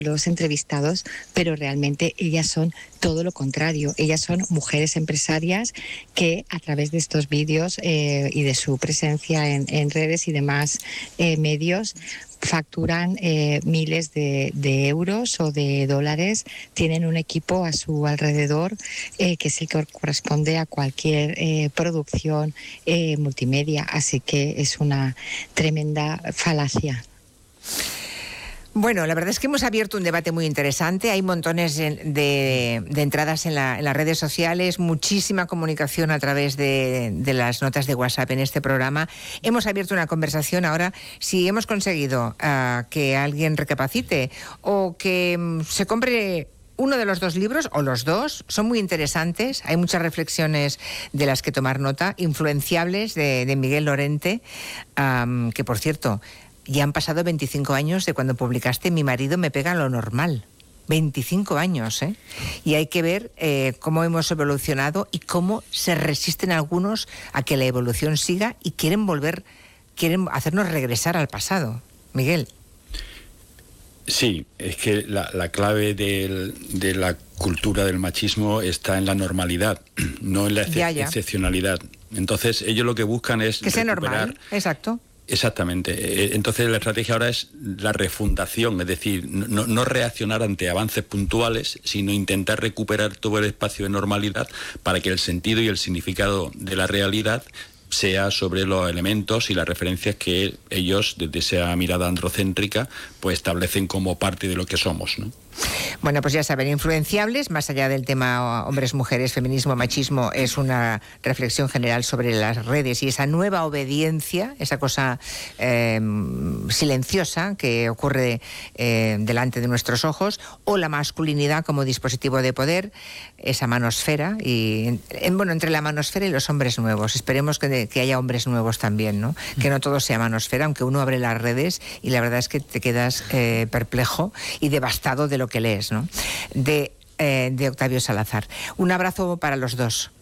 los entrevistados, pero realmente ellas son todo lo contrario. Ellas son mujeres empresarias que a través de estos vídeos y de su presencia en redes y demás medios facturan miles de euros o de dólares, tienen un equipo a su alrededor que es el que corresponde a cualquier producción multimedia, así que es una tremenda falacia. Bueno, la verdad es que hemos abierto un debate muy interesante. Hay montones de entradas en las redes sociales, muchísima comunicación a través de las notas de WhatsApp en este programa. Hemos abierto una conversación ahora. Si hemos conseguido que alguien recapacite o que se compre uno de los dos libros, o los dos, son muy interesantes. Hay muchas reflexiones de las que tomar nota, influenciables, de Miguel Lorente, que por cierto, ya han pasado 25 años de cuando publicaste Mi marido me pega lo normal. 25 años, ¿eh? Y hay que ver cómo hemos evolucionado y cómo se resisten algunos a que la evolución siga y quieren hacernos regresar al pasado. Miguel. Sí, es que la clave de la cultura del machismo está en la normalidad, no en la excepcionalidad. Entonces, ellos lo que buscan es que sea normal, exacto. Exactamente. Entonces la estrategia ahora es la refundación, es decir, no reaccionar ante avances puntuales, sino intentar recuperar todo el espacio de normalidad para que el sentido y el significado de la realidad sea sobre los elementos y las referencias que ellos, desde esa mirada androcéntrica, pues establecen como parte de lo que somos, ¿no? Bueno, pues ya saben, influenciables, más allá del tema hombres, mujeres, feminismo, machismo, es una reflexión general sobre las redes y esa nueva obediencia, esa cosa silenciosa que ocurre delante de nuestros ojos, o la masculinidad como dispositivo de poder, esa manosfera, y entre la manosfera y los hombres nuevos. Esperemos que haya hombres nuevos también, ¿no? Que no todo sea manosfera, aunque uno abre las redes y la verdad es que te quedas perplejo y devastado de lo que lees, ¿no? De Octavio Salazar. Un abrazo para los dos.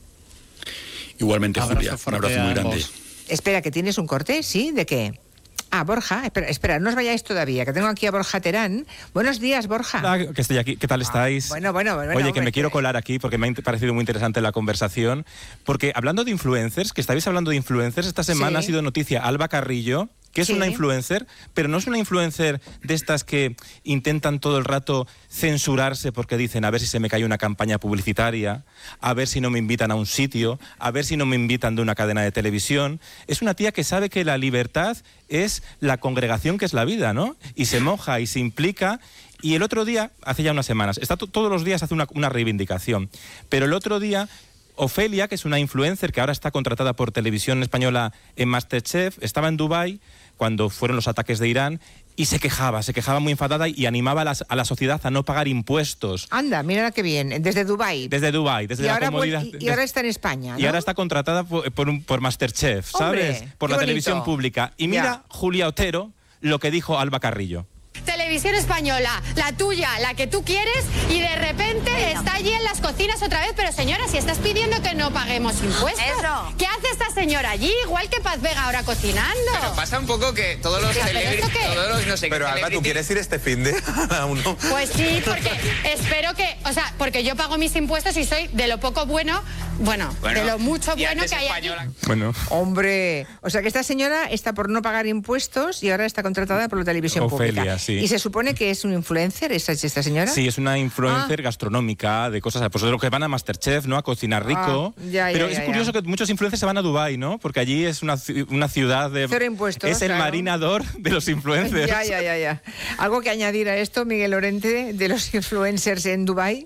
Igualmente, Julia, un abrazo muy grande. Espera, ¿que tienes un corte? ¿Sí? ¿De qué? Borja, espera, no os vayáis todavía, que tengo aquí a Borja Terán. Buenos días, Borja. Hola, que estoy aquí. ¿Qué tal estáis? Bueno. Oye, que me quiero colar aquí porque me ha parecido muy interesante la conversación, porque hablando de influencers, que estáis hablando de influencers, esta semana ha sido noticia Alba Carrillo, que es una influencer, pero no es una influencer de estas que intentan todo el rato censurarse porque dicen a ver si se me cae una campaña publicitaria, a ver si no me invitan a un sitio, a ver si no me invitan de una cadena de televisión. Es una tía que sabe que la libertad es la congregación que es la vida, ¿no? Y se moja y se implica. Y el otro día, hace ya unas semanas, todos los días hace una reivindicación, pero el otro día Ofelia, que es una influencer que ahora está contratada por Televisión Española en Masterchef, estaba en Dubái cuando fueron los ataques de Irán y se quejaba muy enfadada y animaba a la sociedad a no pagar impuestos. Anda, mira qué bien, desde Dubái. Desde la comodidad. Y ahora está en España, ¿no? Y ahora está contratada por Masterchef, ¿sabes? Hombre, por la televisión pública. Y mira, Julia Otero, lo que dijo Alba Carrillo. Televisión Española, la tuya, la que tú quieres, y de repente está allí en las cocinas otra vez. Pero señora, si estás pidiendo que no paguemos impuestos, ¿qué hace esta señora allí? Igual que Paz Vega ahora cocinando. Pero pasa un poco que todos los no sé qué. Pero Alba, ¿tú quieres ir este fin de a uno? Pues sí, porque espero que, porque yo pago mis impuestos y soy de lo poco bueno, de lo mucho bueno que hay aquí. Bueno. Hombre, o sea que esta señora está por no pagar impuestos y ahora está contratada por la televisión Ofelia, pública. Sí. ¿Y se supone que es un influencer esta señora? Sí, es una influencer gastronómica de cosas, pues de lo que van a Masterchef, ¿no? A cocinar rico. Pero es curioso que muchos influencers se van a Dubái, ¿no? Porque allí es una ciudad de... Cero impuestos, es el marinador de los influencers. Ya. ¿Algo que añadir a esto, Miguel Lorente, de los influencers en Dubái?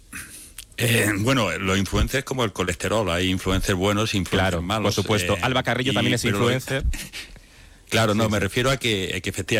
Bueno, los influencers como el colesterol, hay influencers buenos e influencers malos. Por supuesto. Alba Carrillo también es influencer. Claro, no, me refiero a que efectivamente